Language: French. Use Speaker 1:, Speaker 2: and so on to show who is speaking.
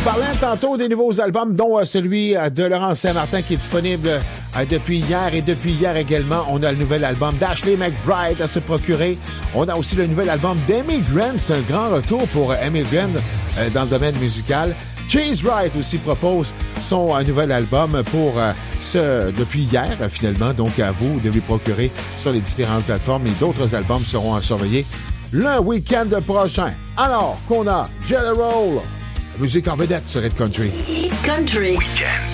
Speaker 1: parlais tantôt des nouveaux albums, dont celui de Laurence Saint-Martin qui est disponible depuis hier. Et depuis hier également, on a le nouvel album d'Ashley McBryde à se procurer. On a aussi le nouvel album d'Emily Grant. C'est un grand retour pour Emily Grant dans le domaine musical. Chase Wright aussi propose son nouvel album pour depuis hier, finalement. Donc, à vous de lui procurer sur les différentes plateformes. Et d'autres albums seront à surveiller le week-end prochain. Alors qu'on a Jelly Roll, musique en vedette sur Hit Country.
Speaker 2: Hit Country. Week-end.